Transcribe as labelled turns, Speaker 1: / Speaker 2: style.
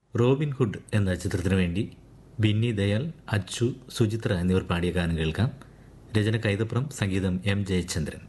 Speaker 1: Robin Hood എന്ന ചിത്രത്തിനു വേണ്ടി ബിന്നി ദയാൽ, അച്ചു, സുചിത്ര എന്നിവർ പാടിയ ഗാനം കേൾക്കാം. രചന കൈതപ്രം, സംഗീതം എം ജയചന്ദ്രൻ.